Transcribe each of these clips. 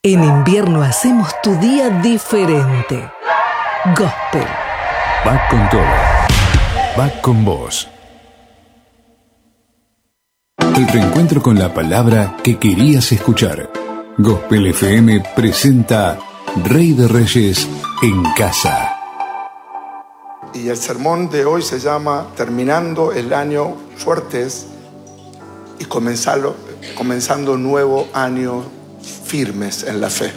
En invierno hacemos tu día diferente. Gospel. Va con todo. Va con vos. El reencuentro con la palabra que querías escuchar. Gospel FM presenta Rey de Reyes en casa. Y el sermón de hoy se llama Terminando el año fuertes y comenzando un nuevo año firmes en la fe.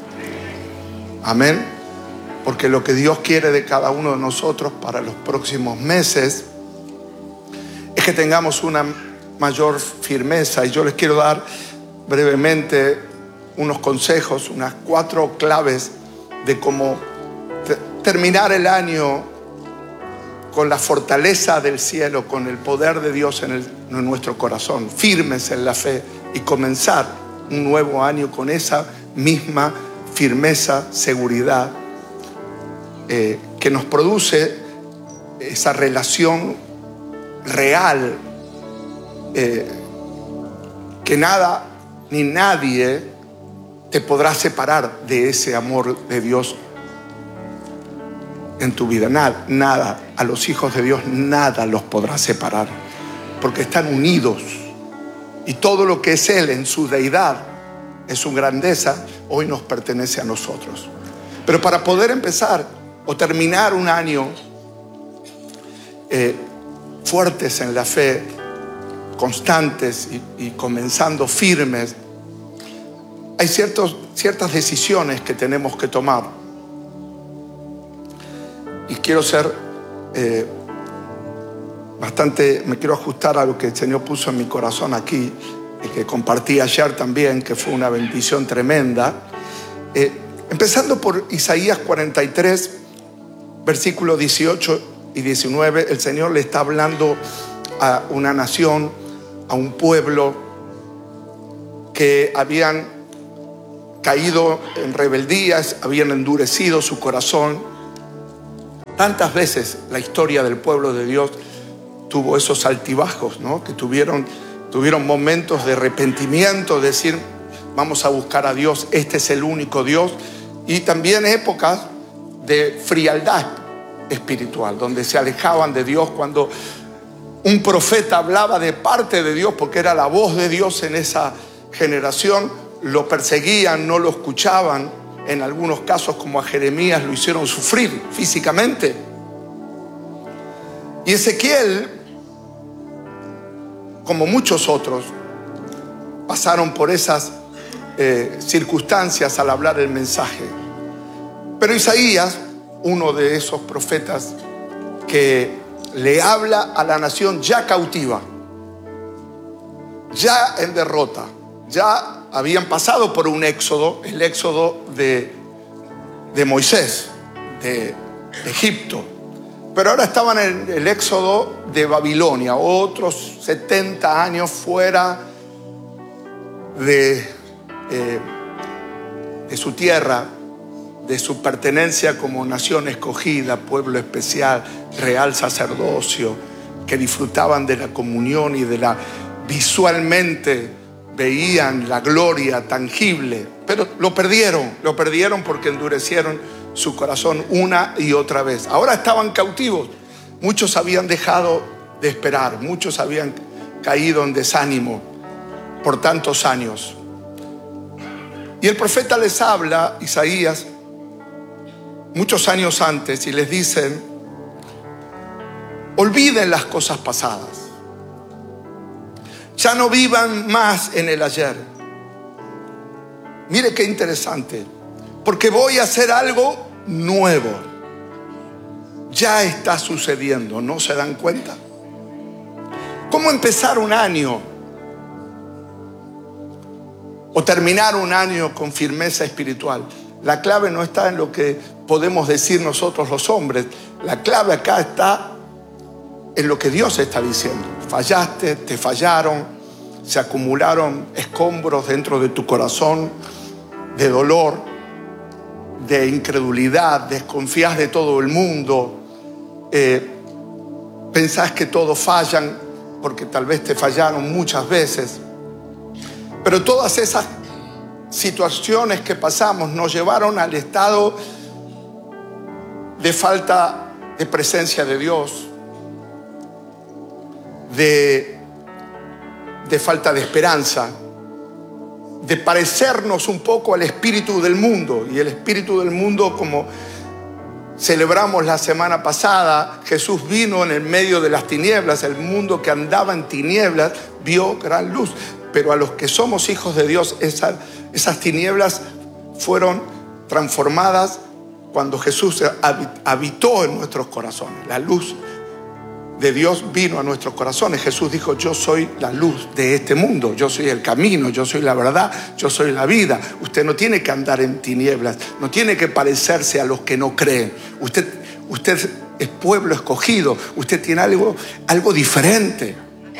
Amén. Porque lo que Dios quiere de cada uno de nosotros para los próximos meses es que tengamos una mayor firmeza. Y yo les quiero dar brevemente unos consejos, unas 4 claves de cómo terminar el año con la fortaleza del cielo, con el poder de Dios en nuestro corazón, firmes en la fe, y comenzar un nuevo año con esa misma firmeza, seguridad, que nos produce esa relación real, que nada ni nadie te podrá separar de ese amor de Dios en tu vida. Nada, a los hijos de Dios nada los podrá separar, porque están unidos, y todo lo que es Él en su deidad, en su grandeza, hoy nos pertenece a nosotros. Pero para poder empezar o terminar un año fuertes en la fe, constantes y comenzando firmes, hay ciertas decisiones que tenemos que tomar. Y quiero ser me quiero ajustar a lo que el Señor puso en mi corazón aquí, y que compartí ayer también, que fue una bendición tremenda. Empezando por Isaías 43, versículos 18 y 19, el Señor le está hablando a una nación, a un pueblo que habían caído en rebeldías, habían endurecido su corazón. Tantas veces la historia del pueblo de Dios tuvo esos altibajos, ¿no? Que tuvieron momentos de arrepentimiento, de decir, vamos a buscar a Dios, este es el único Dios. Y también épocas de frialdad espiritual, donde se alejaban de Dios. Cuando un profeta hablaba de parte de Dios, porque era la voz de Dios en esa generación, lo perseguían, no lo escuchaban. En algunos casos, como a Jeremías, lo hicieron sufrir físicamente. Y Ezequiel, como muchos otros, pasaron por esas circunstancias al hablar el mensaje. Pero Isaías, uno de esos profetas que le habla a la nación ya cautiva, ya en derrota, ya habían pasado por un éxodo, el éxodo de Moisés, de Egipto. Pero ahora estaban en el éxodo de Babilonia, otros 70 años fuera de su tierra, de su pertenencia como nación escogida, pueblo especial, real sacerdocio, que disfrutaban de la comunión y visualmente veían la gloria tangible, pero lo perdieron porque endurecieron su corazón una y otra vez. Ahora estaban cautivos. Muchos habían dejado de esperar, muchos habían caído en desánimo por tantos años. Y el profeta les habla, Isaías, muchos años antes, y les dicen: olviden las cosas pasadas. Ya no vivan más en el ayer. Mire qué interesante. Porque voy a hacer algo nuevo. Ya está sucediendo, ¿no se dan cuenta? ¿Cómo empezar un año o terminar un año con firmeza espiritual? La clave no está en lo que podemos decir nosotros los hombres. La clave acá está en lo que Dios está diciendo. Fallaste, te fallaron, se acumularon escombros dentro de tu corazón, de dolor, de incredulidad, desconfías de todo el mundo, pensás que todos fallan porque tal vez te fallaron muchas veces. Pero todas esas situaciones que pasamos nos llevaron al estado de falta de presencia de Dios, de falta de esperanza, de parecernos un poco al espíritu del mundo. Y el espíritu del mundo, como celebramos la semana pasada, Jesús vino en el medio de las tinieblas. El mundo que andaba en tinieblas vio gran luz. Pero a los que somos hijos de Dios, esas tinieblas fueron transformadas cuando Jesús habitó en nuestros corazones. La luz de Dios vino a nuestros corazones. Jesús dijo: yo soy la luz de este mundo, yo soy el camino, yo soy la verdad, yo soy la vida. Usted no tiene que andar en tinieblas, no tiene que parecerse a los que no creen. Usted es pueblo escogido, usted tiene algo diferente.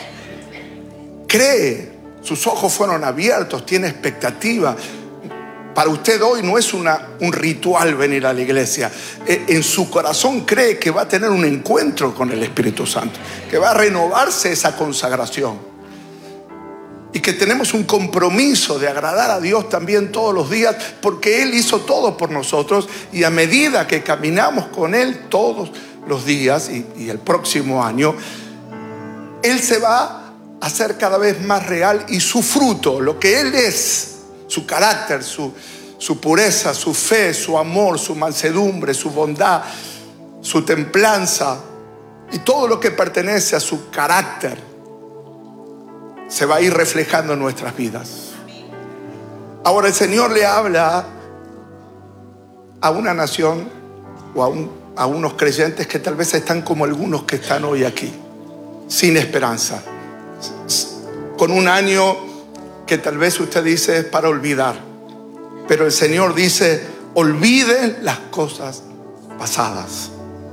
Cree, sus ojos fueron abiertos, tiene expectativa. Para usted hoy no es un ritual venir a la iglesia. En su corazón cree que va a tener un encuentro con el Espíritu Santo, que va a renovarse esa consagración. Y que tenemos un compromiso de agradar a Dios también todos los días, porque Él hizo todo por nosotros. Y a medida que caminamos con Él todos los días y el próximo año, Él se va a hacer cada vez más real, y su fruto, lo que Él es, su carácter, su pureza, su fe, su amor, su mansedumbre, su bondad, su templanza y todo lo que pertenece a su carácter se va a ir reflejando en nuestras vidas. Ahora el Señor le habla a una nación o a unos creyentes que tal vez están como algunos que están hoy aquí, sin esperanza, con un año que tal vez usted dice es para olvidar. Pero el Señor dice: olviden las cosas pasadas.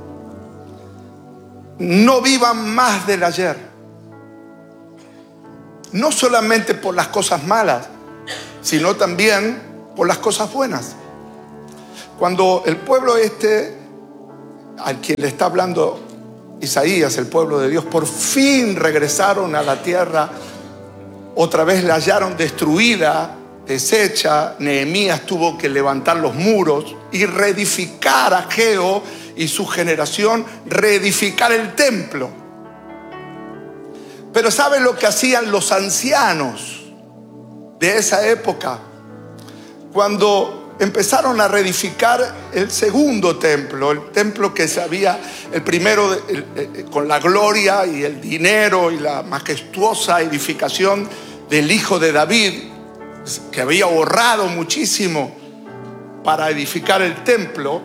No vivan más del ayer. No solamente por las cosas malas, sino también por las cosas buenas. Cuando el pueblo al quien le está hablando Isaías, el pueblo de Dios, por fin regresaron a la tierra, otra vez la hallaron destruida, deshecha. Nehemías tuvo que levantar los muros y reedificar, a Ageo y su generación, reedificar el templo. Pero ¿saben lo que hacían los ancianos de esa época? Cuando empezaron a reedificar el segundo templo, el templo que se había, el primero con la gloria y el dinero y la majestuosa edificación del hijo de David, que había ahorrado muchísimo para edificar el templo,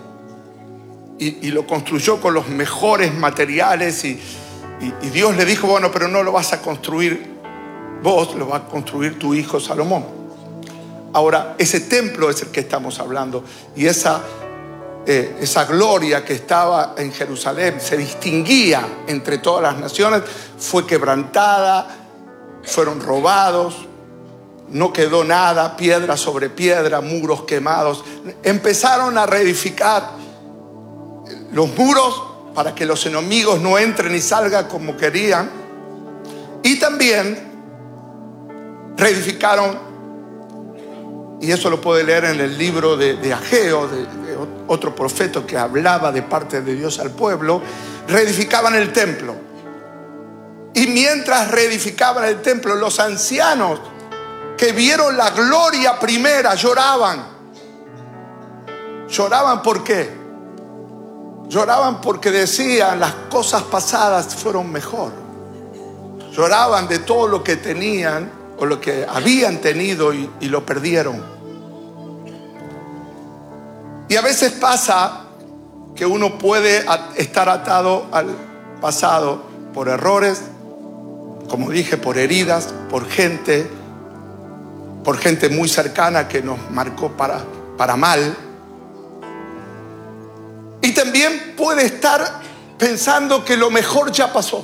y lo construyó con los mejores materiales, y Dios le dijo: bueno, pero no lo vas a construir vos, lo va a construir tu hijo Salomón. Ahora, ese templo es el que estamos hablando, y esa gloria que estaba en Jerusalén, se distinguía entre todas las naciones, fue quebrantada, fueron robados, no quedó nada, piedra sobre piedra, muros quemados. Empezaron a reedificar los muros para que los enemigos no entren y salgan como querían, y también reedificaron, y eso lo puede leer en el libro de Ageo, de otro profeta que hablaba de parte de Dios al pueblo. Reedificaban el templo, y mientras reedificaban el templo, los ancianos que vieron la gloria primera lloraban. ¿Lloraban por qué? Lloraban porque decían: las cosas pasadas fueron mejor. Lloraban de todo lo que tenían o lo que habían tenido y lo perdieron. Y a veces pasa que uno puede estar atado al pasado por errores, como dije, por heridas, por gente muy cercana que nos marcó para mal. Y también puede estar pensando que lo mejor ya pasó.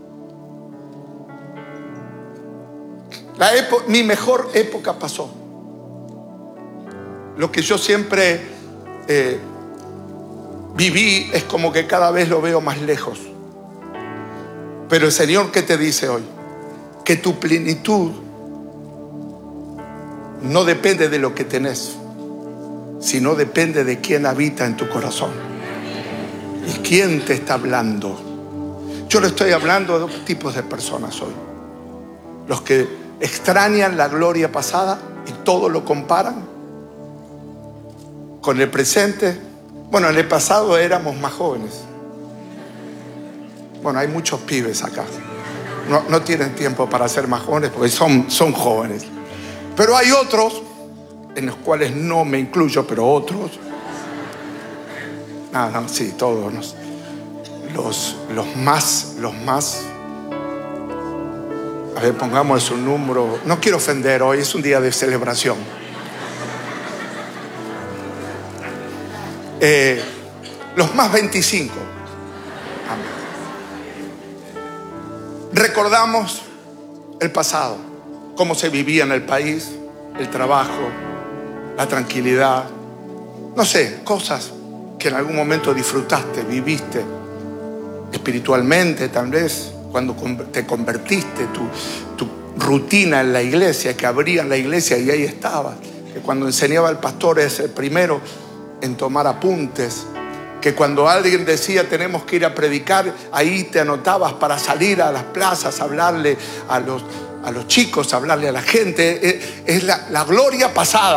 Mi mejor época pasó. Lo que yo siempre viví es como que cada vez lo veo más lejos. Pero el Señor, ¿qué te dice hoy? Que tu plenitud no depende de lo que tenés, sino depende de quién habita en tu corazón y quién te está hablando. Yo le estoy hablando a dos tipos de personas hoy: los que extrañan la gloria pasada y todo lo comparan con el presente. Bueno, en el pasado éramos más jóvenes. Bueno, hay muchos pibes acá. No tienen tiempo para ser más jóvenes porque son jóvenes. Pero hay otros, en los cuales no me incluyo, pero otros. Sí, todos. Los más. A ver, pongamos un número. No quiero ofender, hoy es un día de celebración. Los más 25. Recordamos el pasado, cómo se vivía en el país, el trabajo, la tranquilidad, no sé, cosas que en algún momento disfrutaste, viviste espiritualmente, tal vez cuando te convertiste, tu rutina en la iglesia, que abrían la iglesia y ahí estabas, que cuando enseñaba el pastor es el primero en tomar apuntes, que cuando alguien decía tenemos que ir a predicar, ahí te anotabas para salir a las plazas, hablarle a los chicos, hablarle a la gente. Es la gloria pasada.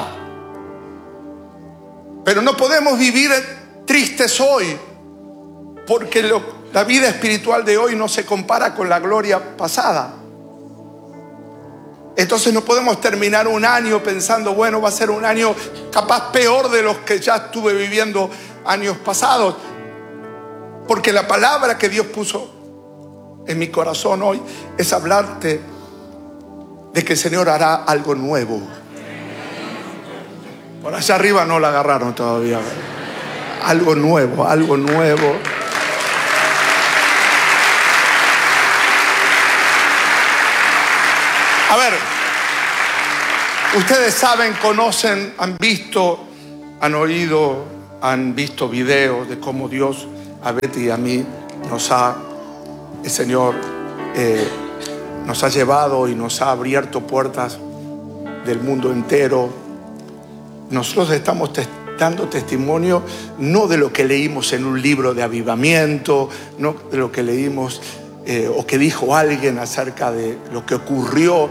Pero no podemos vivir tristes hoy, porque la vida espiritual de hoy no se compara con la gloria pasada. Entonces no podemos terminar un año pensando, bueno, va a ser un año capaz peor de los que ya estuve viviendo años pasados. Porque la palabra que Dios puso en mi corazón hoy es hablarte de que el Señor hará algo nuevo. Por allá arriba no la agarraron todavía. Algo nuevo, algo nuevo. A ver, ustedes saben, conocen, han visto, han oído, han visto videos de cómo Dios a Betty y a mí el Señor nos ha llevado y nos ha abierto puertas del mundo entero. Nosotros estamos dando testimonio no de lo que leímos en un libro de avivamiento, no de lo que leímos o que dijo alguien acerca de lo que ocurrió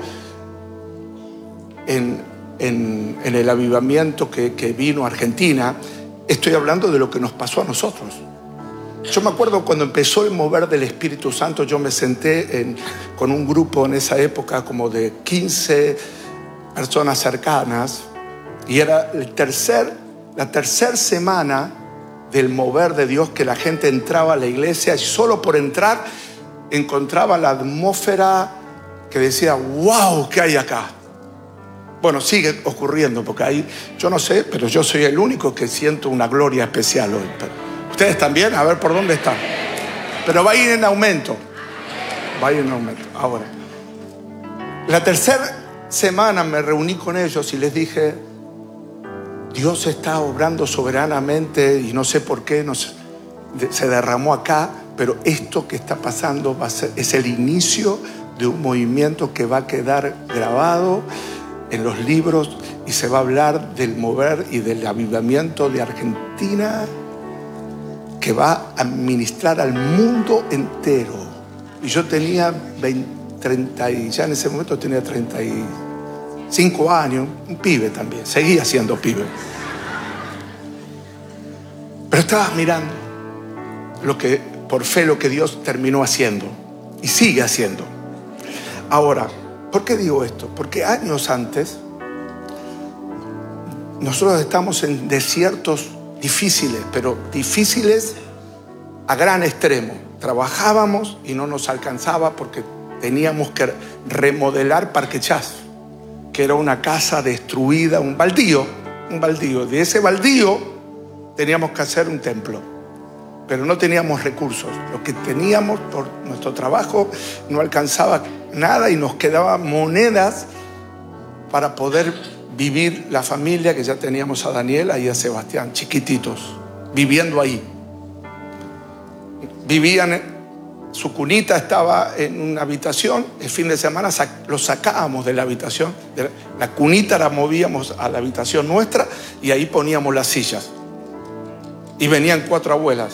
en el avivamiento que vino a Argentina. Estoy hablando de lo que nos pasó a nosotros. Yo me acuerdo cuando empezó el mover del Espíritu Santo, yo me senté con un grupo en esa época como de 15 personas cercanas, y era la tercera semana del mover de Dios, que la gente entraba a la iglesia y solo por entrar encontraba la atmósfera que decía, wow, ¿qué hay acá? Bueno, sigue ocurriendo, porque ahí, yo no sé, pero yo soy el único que siento una gloria especial hoy. Ustedes también, a ver por dónde están. Pero va a ir en aumento. Va a ir en aumento. Ahora, la tercera semana me reuní con ellos y les dije, Dios está obrando soberanamente y no sé por qué se derramó acá, pero esto que está pasando es el inicio de un movimiento que va a quedar grabado en los libros y se va a hablar del mover y del avivamiento de Argentina, que va a ministrar al mundo entero. Y yo tenía 30 y ya en ese momento tenía 35 años, un pibe también, seguía siendo pibe. Pero estaba mirando por fe lo que Dios terminó haciendo y sigue haciendo. Ahora, ¿por qué digo esto? Porque años antes nosotros estamos en desiertos difíciles, pero difíciles a gran extremo. Trabajábamos y no nos alcanzaba porque teníamos que remodelar Parque Chas, que era una casa destruida, un baldío. De ese baldío teníamos que hacer un templo, pero no teníamos recursos. Lo que teníamos por nuestro trabajo no alcanzaba nada y nos quedaban monedas para poder vivir la familia, que ya teníamos a Daniela y a Sebastián, chiquititos, viviendo ahí. Vivían su cunita estaba en una habitación. El fin de semana lo sacábamos de la habitación. La cunita la movíamos a la habitación nuestra y ahí poníamos las sillas. Y venían 4 abuelas.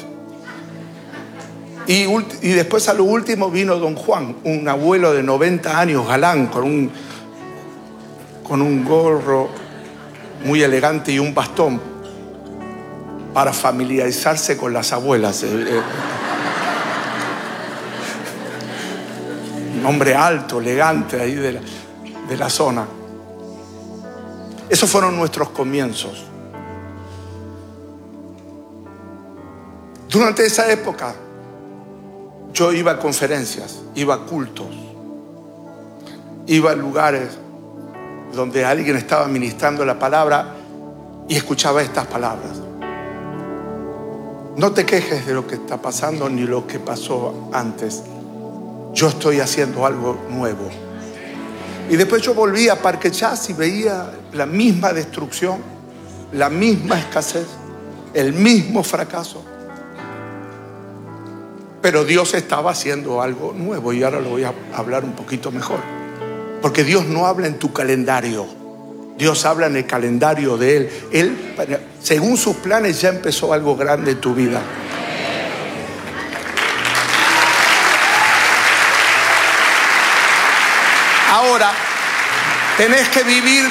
Y después a lo último vino don Juan, un abuelo de 90 años, galán, con un gorro muy elegante y un bastón para familiarizarse con las abuelas. Un hombre alto, elegante ahí de la zona. Esos fueron nuestros comienzos. Durante esa época yo iba a conferencias, iba a cultos, iba a lugares donde alguien estaba ministrando la palabra y escuchaba estas palabras: no te quejes de lo que está pasando ni lo que pasó antes. Yo estoy haciendo algo nuevo. Y después yo volví a Parque Chas y veía la misma destrucción, la misma escasez, el mismo fracaso. Pero Dios estaba haciendo algo nuevo, y ahora lo voy a hablar un poquito mejor. Porque Dios no habla en tu calendario, Dios habla en el calendario de Él. Él, según sus planes, ya empezó algo grande en tu vida. Ahora, tenés que vivir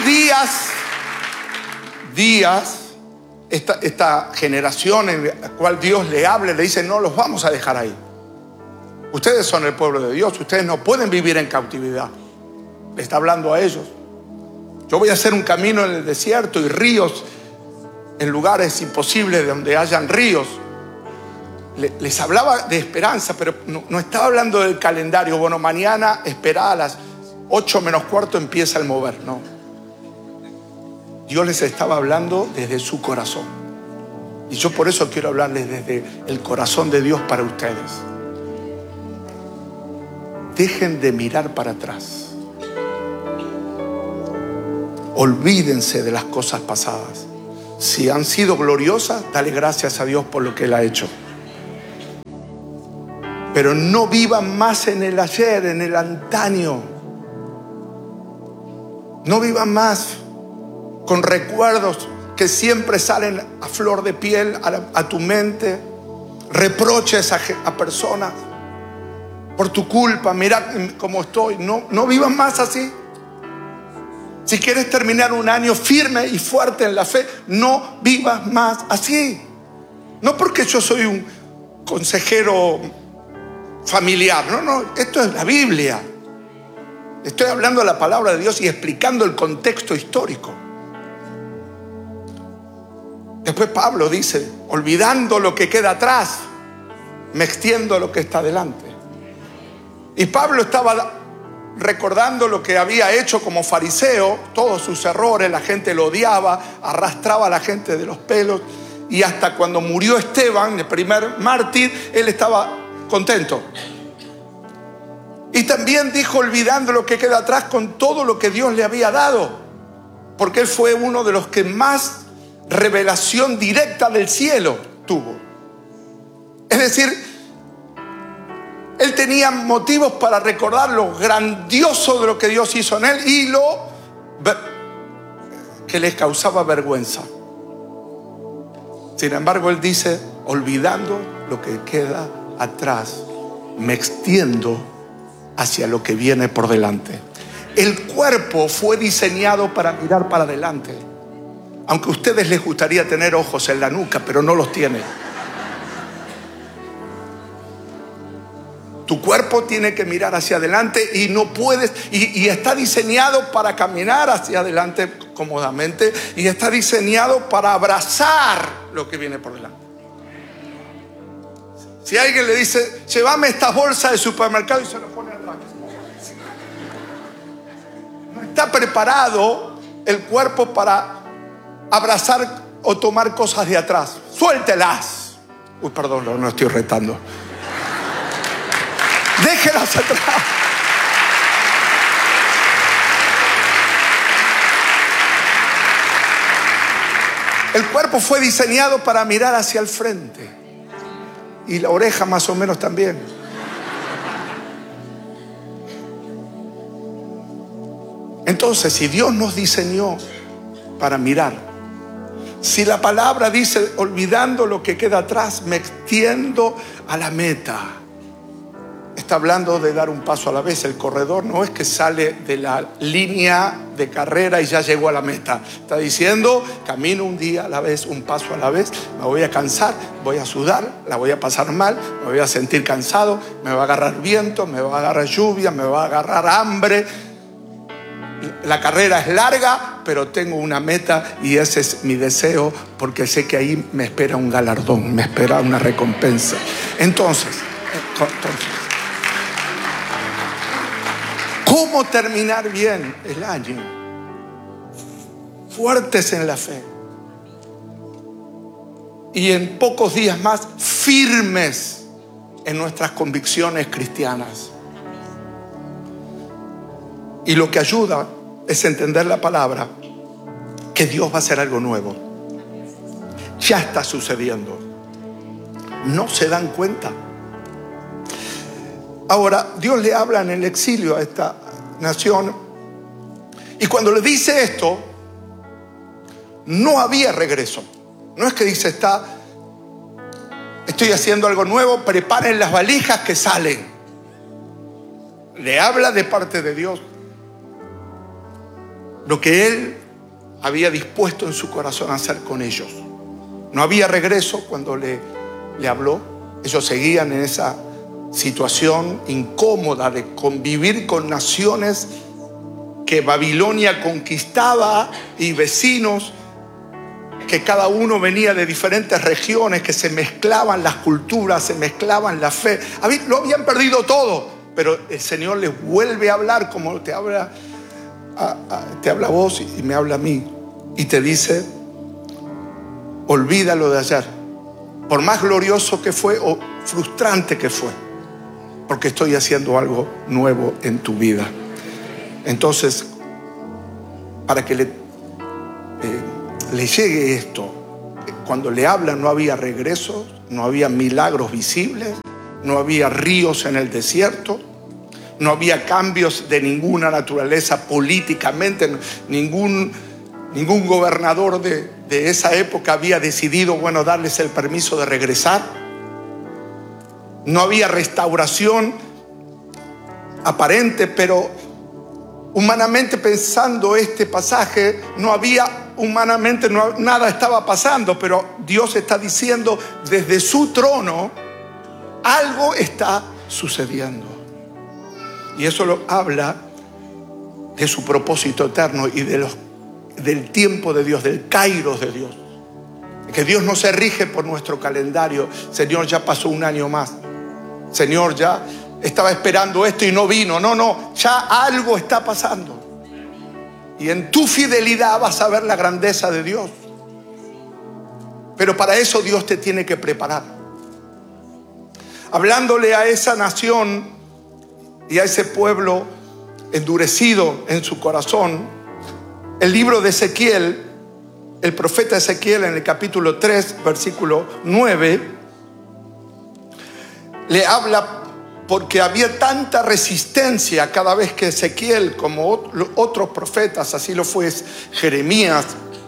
días. Esta generación en la cual Dios le habla, le dice: no los vamos a dejar ahí. Ustedes son el pueblo de Dios, ustedes no pueden vivir en cautividad. Le está hablando a ellos. Yo voy a hacer un camino en el desierto y ríos en lugares imposibles donde hayan ríos. Les hablaba de esperanza, pero no estaba hablando del calendario. Bueno, mañana esperá a las 8 menos cuarto empieza el mover. No. Dios les estaba hablando desde su corazón. Y yo por eso quiero hablarles desde el corazón de Dios para ustedes. Dejen de mirar para atrás. Olvídense de las cosas pasadas. Si han sido gloriosas, dale gracias a Dios por lo que Él ha hecho. Pero no vivan más en el ayer, en el antaño. No vivan más con recuerdos que siempre salen a flor de piel a tu mente, reproches a personas por tu culpa. Mira cómo estoy. No vivas más así. Si quieres terminar un año firme y fuerte en la fe, no vivas más así. No porque yo soy un consejero familiar. No, esto es la Biblia. Estoy hablando de la palabra de Dios y explicando el contexto histórico. Después Pablo dice: olvidando lo que queda atrás, me extiendo a lo que está delante. Y Pablo estaba recordando lo que había hecho como fariseo, todos sus errores. La gente lo odiaba, arrastraba a la gente de los pelos, y hasta cuando murió Esteban, el primer mártir, él estaba contento. Y también dijo: olvidando lo que queda atrás, con todo lo que Dios le había dado, porque él fue uno de los que más revelación directa del cielo tuvo. Es decir, él tenía motivos para recordar lo grandioso de lo que Dios hizo en él y lo que les causaba vergüenza. Sin embargo, él dice: olvidando lo que queda atrás, me extiendo hacia lo que viene por delante. El cuerpo fue diseñado para mirar para adelante. Aunque a ustedes les gustaría tener ojos en la nuca, pero no los tienen. Tu cuerpo tiene que mirar hacia adelante y no puedes, y está diseñado para caminar hacia adelante cómodamente, y está diseñado para abrazar lo que viene por delante. Si alguien le dice: llévame estas bolsas de supermercado, y se lo pone atrás. No está preparado el cuerpo para abrazar o tomar cosas de atrás. Suéltelas. Uy, perdón, no estoy retando. Déjelas atrás. El cuerpo fue diseñado para mirar hacia el frente. Y la oreja más o menos también. Entonces, si Dios nos diseñó para mirar, si la palabra dice, olvidando lo que queda atrás, me extiendo a la meta, está hablando de dar un paso a la vez. El corredor no es que sale de la línea de carrera y ya llegó a la meta. Está diciendo, camino un día a la vez, un paso a la vez. Me voy a cansar, voy a sudar, la voy a pasar mal, me voy a sentir cansado, me va a agarrar viento, me va a agarrar lluvia, me va a agarrar hambre. La carrera es larga, pero tengo una meta y ese es mi deseo, porque sé que ahí me espera un galardón, me espera una recompensa. Entonces, ¿cómo terminar bien el año? Fuertes en la fe. Y en pocos días más, firmes en nuestras convicciones cristianas. Y lo que ayuda es entender la palabra, que Dios va a hacer algo nuevo. Ya está sucediendo. No se dan cuenta. Ahora, Dios le habla en el exilio a esta nación, y cuando le dice esto, no había regreso. No es que dice, estoy haciendo algo nuevo, preparen las valijas que salen. Le habla de parte de Dios lo que Él había dispuesto en su corazón a hacer con ellos. No había regreso cuando le habló. Ellos seguían en esa situación incómoda de convivir con naciones que Babilonia conquistaba y vecinos que cada uno venía de diferentes regiones, que se mezclaban las culturas, se mezclaban la fe. Lo habían perdido todo, pero el Señor les vuelve a hablar como te habla a vos y me habla a mí, y te dice, olvida lo de ayer, por más glorioso que fue o frustrante que fue, porque estoy haciendo algo nuevo en tu vida. Entonces, para que le llegue esto, cuando le hablan no había regresos, no había milagros visibles, no había ríos en el desierto, no había cambios de ninguna naturaleza políticamente. Ningún gobernador de esa época había decidido, darles el permiso de regresar. No había restauración aparente, pero humanamente pensando este pasaje, nada estaba pasando, pero Dios está diciendo desde su trono, algo está sucediendo. Y eso habla de su propósito eterno y del tiempo de Dios, del kairos de Dios. Que Dios no se rige por nuestro calendario. Señor, ya pasó un año más. Señor, ya estaba esperando esto y no vino. No, ya algo está pasando. Y en tu fidelidad vas a ver la grandeza de Dios. Pero para eso Dios te tiene que preparar. Hablándole a esa nación y a ese pueblo endurecido en su corazón, el libro de Ezequiel, el profeta Ezequiel, en el capítulo 3, versículo 9, le habla porque había tanta resistencia cada vez que Ezequiel, como otros profetas, así lo fue Jeremías,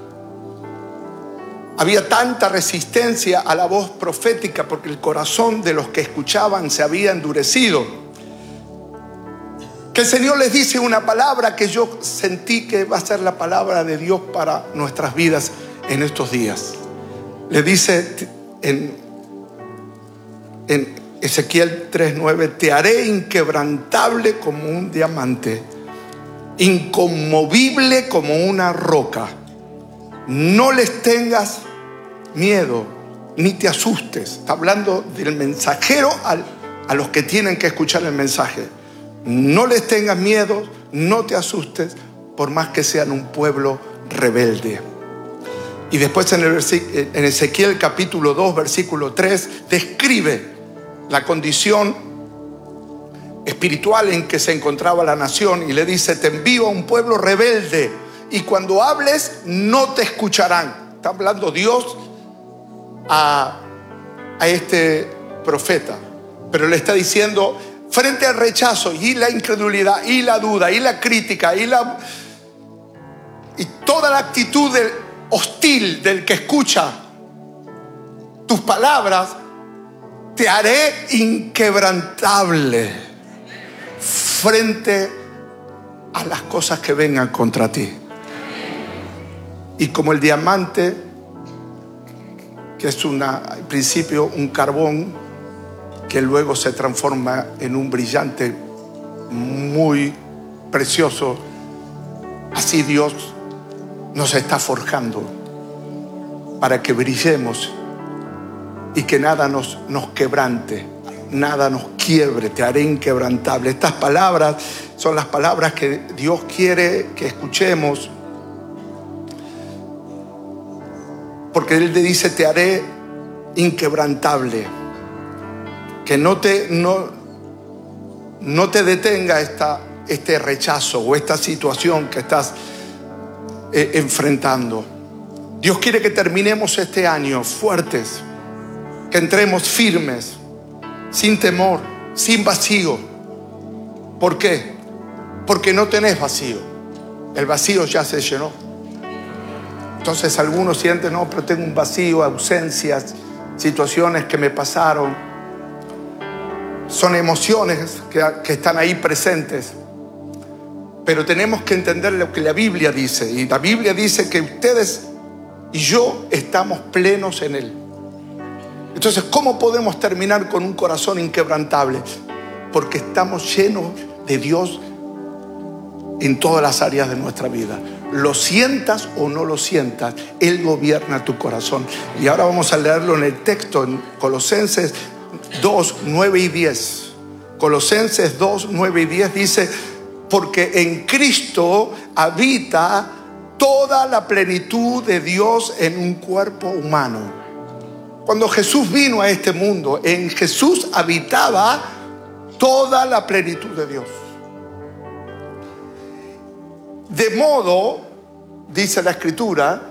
había tanta resistencia a la voz profética porque el corazón de los que escuchaban se había endurecido, que el Señor les dice una palabra que yo sentí que va a ser la palabra de Dios para nuestras vidas en estos días. Le dice en Ezequiel 3:9, te haré inquebrantable como un diamante, inconmovible como una roca. No les tengas miedo, ni te asustes. Está hablando del mensajero a los que tienen que escuchar el mensaje. No les tengas miedo, no te asustes, por más que sean un pueblo rebelde. Y después en Ezequiel capítulo 2, versículo 3, describe la condición espiritual en que se encontraba la nación y le dice, te envío a un pueblo rebelde y cuando hables no te escucharán. Está hablando Dios a este profeta, pero le está diciendo, frente al rechazo y la incredulidad y la duda y la crítica y y toda la actitud hostil del que escucha tus palabras, te haré inquebrantable frente a las cosas que vengan contra ti. Y como el diamante, que es al principio un carbón que luego se transforma en un brillante muy precioso, así Dios nos está forjando para que brillemos y que nada nos quebrante, nada nos quiebre. Te haré inquebrantable. Estas palabras son las palabras que Dios quiere que escuchemos, porque Él te dice: te haré inquebrantable. Que no te detenga este rechazo o esta situación que estás enfrentando. Dios quiere que terminemos este año fuertes, que entremos firmes, sin temor, sin vacío. ¿Por qué? Porque no tenés vacío. El vacío ya se llenó. Entonces algunos sienten: no, pero tengo un vacío, ausencias, situaciones que me pasaron. Son emociones que están ahí presentes. Pero tenemos que entender lo que la Biblia dice. Y la Biblia dice que ustedes y yo estamos plenos en Él. Entonces, ¿cómo podemos terminar con un corazón inquebrantable? Porque estamos llenos de Dios en todas las áreas de nuestra vida. Lo sientas o no lo sientas, Él gobierna tu corazón. Y ahora vamos a leerlo en el texto, en Colosenses 2, 9 y 10. Colosenses 2, 9 y 10 dice: porque en Cristo habita toda la plenitud de Dios en un cuerpo humano. Cuando Jesús vino a este mundo, en Jesús habitaba toda la plenitud de Dios. De modo, dice la Escritura,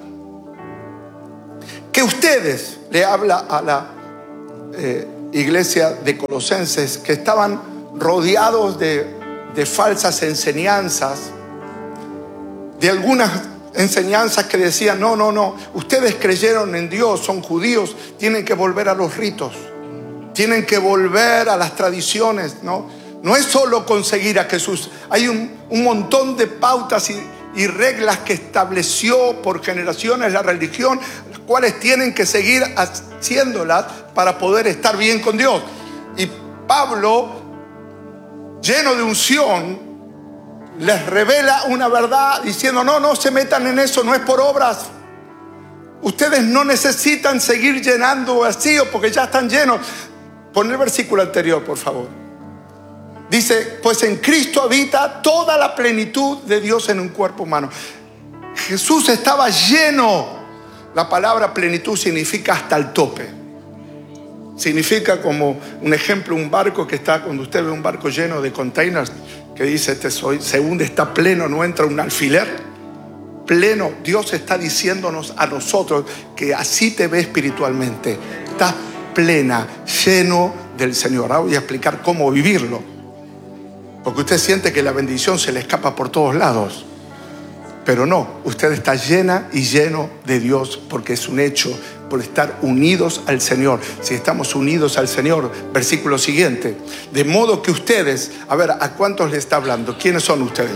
que ustedes, le habla a la iglesia de Colosenses, que estaban rodeados de falsas enseñanzas, de algunas enseñanzas que decían: no, ustedes creyeron en Dios, son judíos, tienen que volver a los ritos, tienen que volver a las tradiciones. No es solo conseguir a Jesús, hay un montón de pautas y reglas que estableció por generaciones la religión, las cuales tienen que seguir haciéndolas para poder estar bien con Dios. Y Pablo, lleno de unción, les revela una verdad diciendo: no se metan en eso, no es por obras. Ustedes no necesitan seguir llenando vacíos porque ya están llenos. Pon el versículo anterior, por favor. Dice: pues en Cristo habita toda la plenitud de Dios en un cuerpo humano. Jesús estaba lleno. La palabra plenitud significa hasta el tope. Significa, como un ejemplo, un barco que está, cuando usted ve un barco lleno de containers, que dice: se hunde, está pleno, no entra un alfiler. Pleno. Dios está diciéndonos a nosotros que así te ve espiritualmente. Estás plena, lleno del Señor. Ahora voy a explicar cómo vivirlo. Porque usted siente que la bendición se le escapa por todos lados. Pero no, usted está llena y lleno de Dios, porque es un hecho, por estar unidos al Señor. Si estamos unidos al Señor, versículo siguiente: de modo que ustedes, a ver, ¿a cuántos le está hablando? ¿Quiénes son ustedes?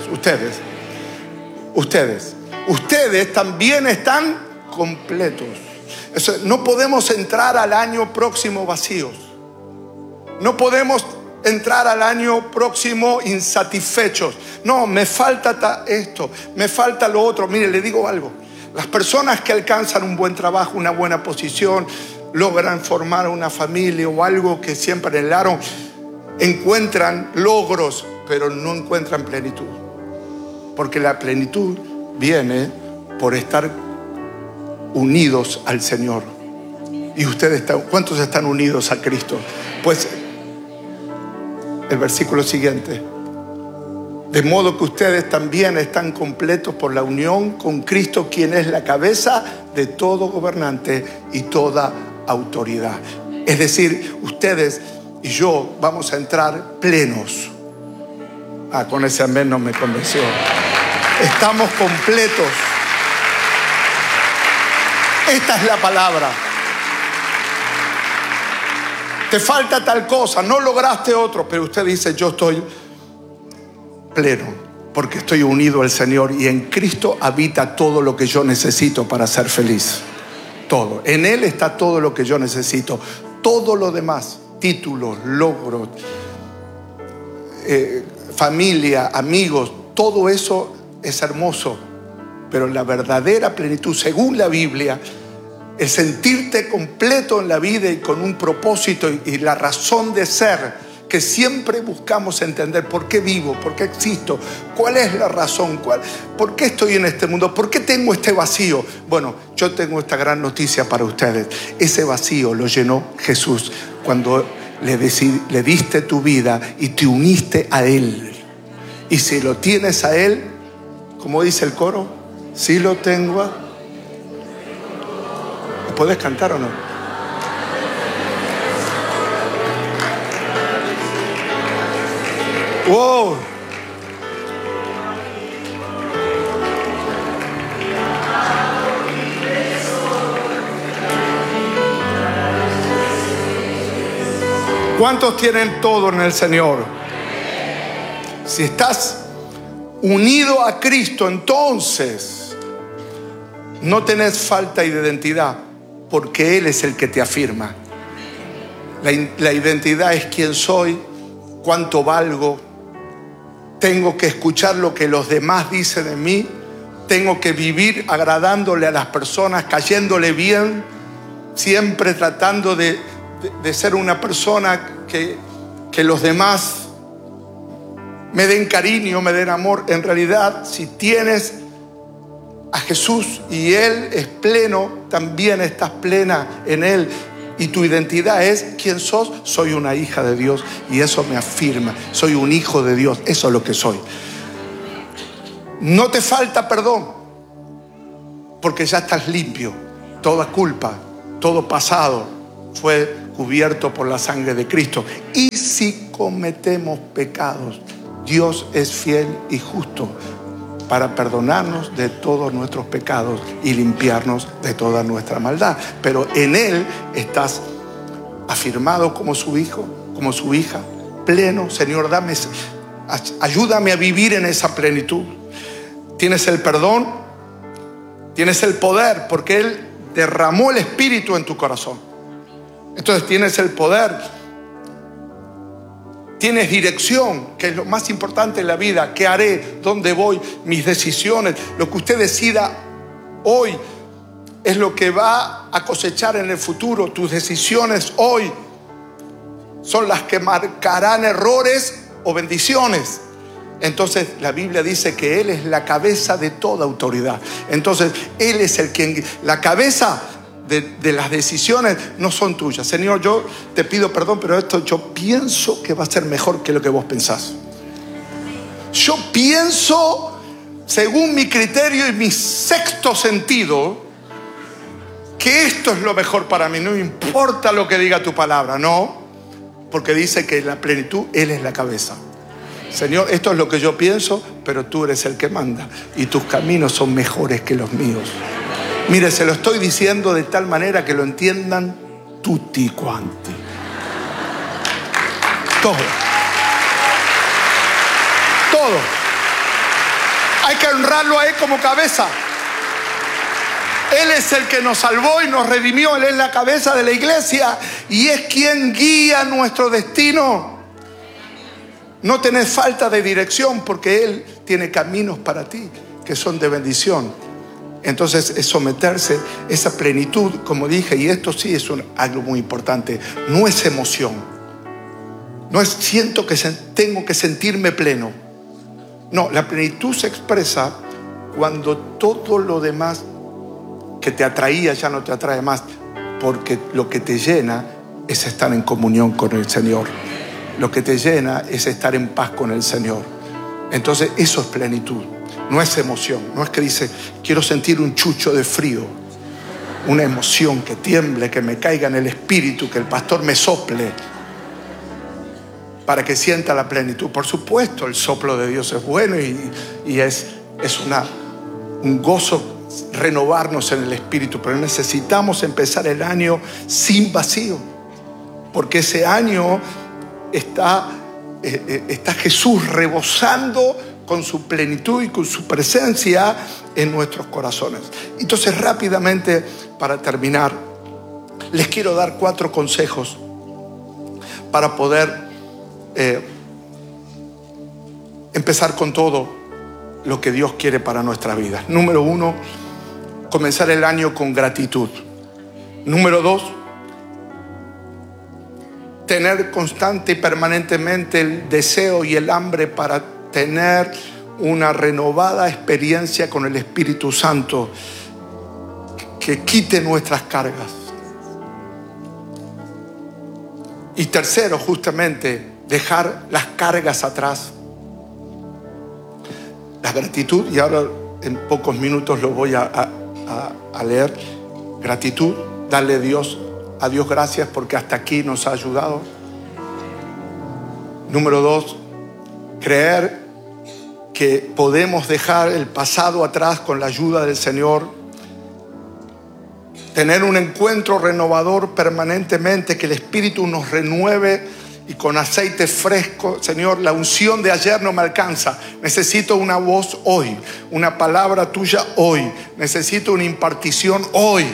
Ustedes también están completos. No podemos entrar al año próximo vacíos. No podemos entrar al año próximo insatisfechos. No, me falta esto, me falta lo otro. Mire, le digo algo: las personas que alcanzan un buen trabajo, una buena posición, logran formar una familia o algo que siempre anhelaron, encuentran logros, pero no encuentran plenitud. Porque la plenitud viene por estar unidos al Señor. Y ustedes ¿cuántos están unidos a Cristo? Pues el versículo siguiente: de modo que ustedes también están completos por la unión con Cristo, quien es la cabeza de todo gobernante y toda autoridad. Es decir, ustedes y yo vamos a entrar plenos. Con ese amén no me convenció. Estamos completos. Esta es la palabra. Te falta tal cosa, no lograste otro, pero usted dice, yo estoy pleno, porque estoy unido al Señor y en Cristo habita todo lo que yo necesito para ser feliz. Todo. En Él está todo lo que yo necesito. Todo lo demás, títulos, logros, familia, amigos, todo eso es hermoso. Pero la verdadera plenitud, según la Biblia, el sentirte completo en la vida y con un propósito y la razón de ser que siempre buscamos entender. ¿Por qué vivo? ¿Por qué existo? ¿Cuál es la razón? ¿Por qué estoy en este mundo? ¿Por qué tengo este vacío? Bueno, yo tengo esta gran noticia para ustedes. Ese vacío lo llenó Jesús cuando le diste tu vida y te uniste a Él. Y si lo tienes a Él, como dice el coro, si lo tengo a... ¿Puedes cantar o no? ¡Wow! ¿Cuántos tienen todo en el Señor? Si estás unido a Cristo, entonces no tenés falta de identidad, porque Él es el que te afirma. La identidad es quién soy, cuánto valgo. Tengo que escuchar lo que los demás dicen de mí. Tengo que vivir agradándole a las personas, cayéndole bien, siempre tratando de ser una persona que los demás me den cariño, me den amor. En realidad, si tienes a Jesús y Él es pleno, también estás plena en Él. Y tu identidad es quién sos. Soy una hija de Dios y eso me afirma. Soy un hijo de Dios, eso es lo que soy. No te falta perdón, porque ya estás limpio. Toda culpa, todo pasado fue cubierto por la sangre de Cristo. Y si cometemos pecados, Dios es fiel y justo para perdonarnos de todos nuestros pecados y limpiarnos de toda nuestra maldad. Pero en Él estás afirmado como su hijo, como su hija, pleno. Señor, ayúdame a vivir en esa plenitud. Tienes el perdón, tienes el poder, porque Él derramó el Espíritu en tu corazón. Entonces tienes el poder. Tienes dirección, que es lo más importante en la vida. ¿Qué haré? ¿Dónde voy? Mis decisiones. Lo que usted decida hoy es lo que va a cosechar en el futuro. Tus decisiones hoy son las que marcarán errores o bendiciones. Entonces la Biblia dice que Él es la cabeza de toda autoridad. Entonces Él es el quien... La cabeza de las decisiones no son tuyas. Señor, yo te pido perdón, pero esto yo pienso que va a ser mejor que lo que vos pensás. Yo pienso, según mi criterio y mi sexto sentido, que esto es lo mejor para mí. No importa lo que diga tu palabra, no, porque dice que en la plenitud Él es la cabeza. Señor, esto es lo que yo pienso, pero tú eres el que manda y tus caminos son mejores que los míos. Mire, se lo estoy diciendo de tal manera que lo entiendan tutti quanti. Todo. Todo. Hay que honrarlo a Él como cabeza. Él es el que nos salvó y nos redimió. Él es la cabeza de la iglesia y es quien guía nuestro destino. No tenés falta de dirección porque Él tiene caminos para ti que son de bendición. Entonces es someterse, esa plenitud, como dije, y esto sí es algo muy importante, no es emoción. No es siento que tengo que sentirme pleno. No, la plenitud se expresa cuando todo lo demás que te atraía ya no te atrae más, porque lo que te llena es estar en comunión con el Señor. Lo que te llena es estar en paz con el Señor. Entonces eso es plenitud. No es emoción, no es que dice quiero sentir un chucho de frío, una emoción que tiemble, que me caiga en el espíritu, que el pastor me sople para que sienta la plenitud. Por supuesto, el soplo de Dios es bueno y es un gozo renovarnos en el espíritu, pero necesitamos empezar el año sin vacío, porque ese año está Jesús rebosando con su plenitud y con su presencia en nuestros corazones. Entonces, rápidamente, para terminar, les quiero dar 4 consejos para poder empezar con todo lo que Dios quiere para nuestras vidas. Número 1, comenzar el año con gratitud. Número 2, tener constante y permanentemente el deseo y el hambre para tener una renovada experiencia con el Espíritu Santo que quite nuestras cargas. Y tercero, justamente, dejar las cargas atrás. La gratitud, y ahora en pocos minutos lo voy a leer. Gratitud, darle a Dios gracias porque hasta aquí nos ha ayudado. Número 2, creer que podemos dejar el pasado atrás con la ayuda del Señor. Tener un encuentro renovador permanentemente, que el Espíritu nos renueve y con aceite fresco. Señor, la unción de ayer no me alcanza. Necesito una voz hoy, una palabra tuya hoy. Necesito una impartición hoy.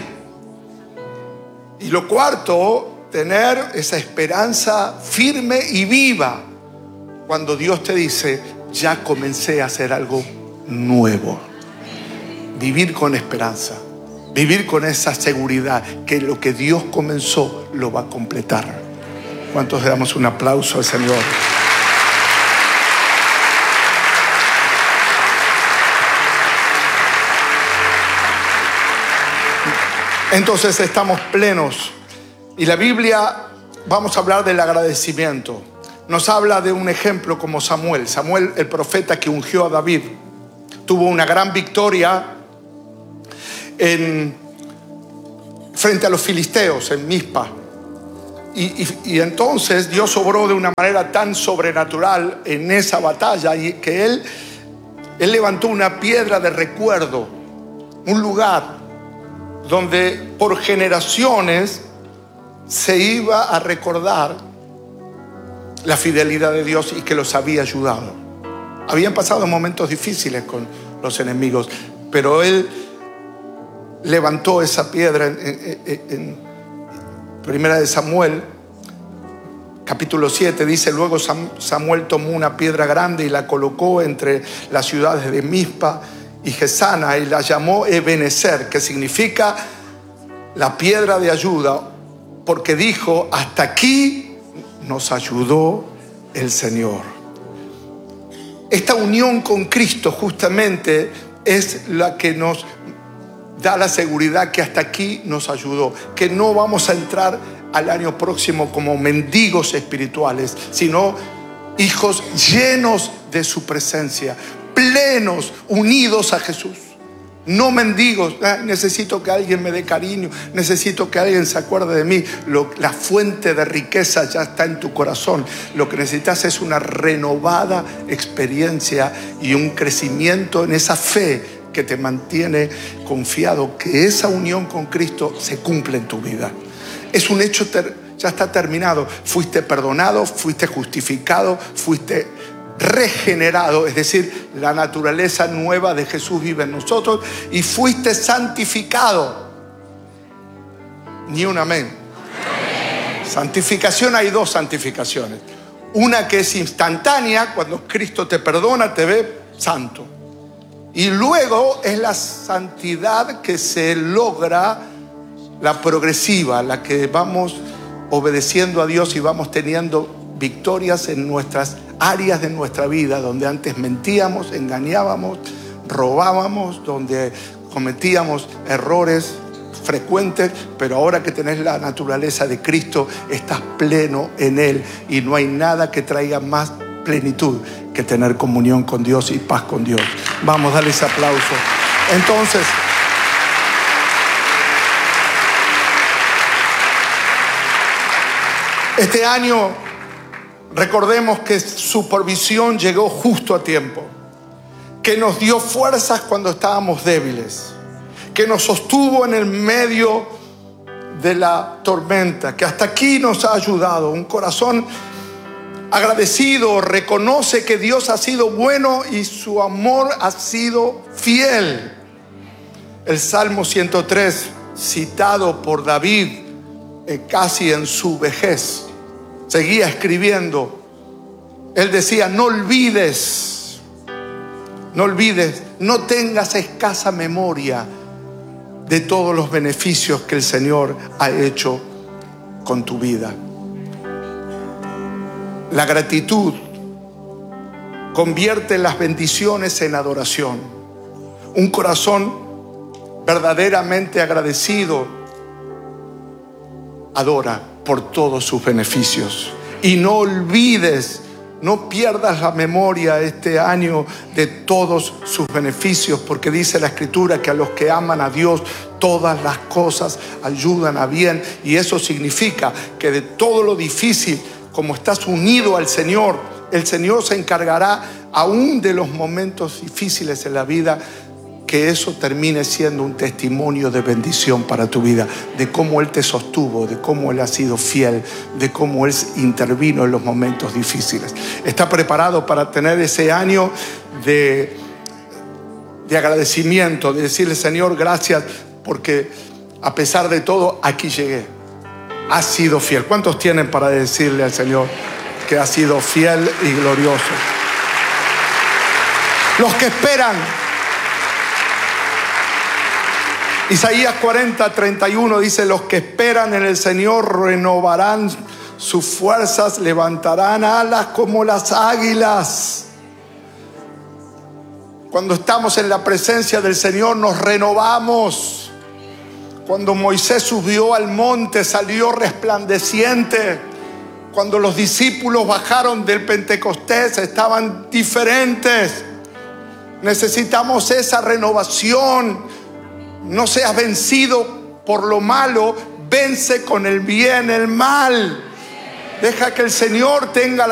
Y lo cuarto, tener esa esperanza firme y viva cuando Dios te dice: ya comencé a hacer algo nuevo. Vivir con esperanza, vivir con esa seguridad que lo que Dios comenzó lo va a completar. ¿Cuántos le damos un aplauso al Señor? Entonces estamos plenos. Y la Biblia, vamos a hablar del agradecimiento. Nos habla de un ejemplo como Samuel. Samuel, el profeta que ungió a David, tuvo una gran victoria frente a los filisteos en Mizpa. Y entonces Dios obró de una manera tan sobrenatural en esa batalla, y que él levantó una piedra de recuerdo, un lugar donde por generaciones se iba a recordar la fidelidad de Dios y que los había ayudado. Habían pasado momentos difíciles con los enemigos, pero él levantó esa piedra en Primera de Samuel, capítulo 7, dice: luego Samuel tomó una piedra grande y la colocó entre las ciudades de Mizpa y Gesana, y la llamó Ebenezer, que significa la piedra de ayuda, porque dijo: hasta aquí nos ayudó el Señor. Esta unión con Cristo justamente es la que nos da la seguridad que hasta aquí nos ayudó, que no vamos a entrar al año próximo como mendigos espirituales, sino hijos llenos de su presencia, plenos, unidos a Jesús. No mendigos: necesito que alguien me dé cariño, necesito que alguien se acuerde de mí. La fuente de riqueza ya está en tu corazón. Lo que necesitas es una renovada experiencia y un crecimiento en esa fe que te mantiene confiado que esa unión con Cristo se cumple en tu vida. Es un hecho, ya está terminado. Fuiste perdonado, fuiste justificado, fuiste regenerado, es decir, la naturaleza nueva de Jesús vive en nosotros, y fuiste santificado. Ni un amén. Santificación, hay 2 santificaciones. Una que es instantánea, cuando Cristo te perdona, te ve santo. Y luego es la santidad que se logra, la progresiva, la que vamos obedeciendo a Dios y vamos teniendo victorias en nuestras áreas de nuestra vida, donde antes mentíamos, engañábamos, robábamos, donde cometíamos errores frecuentes, pero ahora que tenés la naturaleza de Cristo, estás pleno en Él, y no hay nada que traiga más plenitud que tener comunión con Dios y paz con Dios. Vamos, dale ese aplauso. Entonces, este año, recordemos que su provisión llegó justo a tiempo, que nos dio fuerzas cuando estábamos débiles, que nos sostuvo en el medio de la tormenta, que hasta aquí nos ha ayudado. Un corazón agradecido reconoce que Dios ha sido bueno y su amor ha sido fiel. El Salmo 103, citado por David casi en su vejez, seguía escribiendo. Él decía: no olvides, no tengas escasa memoria de todos los beneficios que el Señor ha hecho con tu vida. La gratitud convierte las bendiciones en adoración. Un corazón verdaderamente agradecido adora por todos sus beneficios. Y no olvides, no pierdas la memoria este año de todos sus beneficios, porque dice la Escritura que a los que aman a Dios todas las cosas ayudan a bien. Y eso significa que de todo lo difícil, como estás unido al Señor, el Señor se encargará aún de los momentos difíciles en la vida, que eso termine siendo un testimonio de bendición para tu vida, de cómo Él te sostuvo, de cómo Él ha sido fiel, de cómo Él intervino en los momentos difíciles. ¿Está preparado para tener ese año de agradecimiento, de decirle: Señor, gracias, porque a pesar de todo, aquí llegué? Has sido fiel. ¿Cuántos tienen para decirle al Señor que ha sido fiel y glorioso? Los que esperan. Isaías 40:31 dice: los que esperan en el Señor renovarán sus fuerzas, levantarán alas como las águilas. Cuando estamos en la presencia del Señor nos renovamos. Cuando Moisés subió al monte, salió resplandeciente. Cuando los discípulos bajaron del Pentecostés, estaban diferentes. Necesitamos esa renovación. No seas vencido por lo malo, vence con el bien el mal. Deja que el Señor tenga la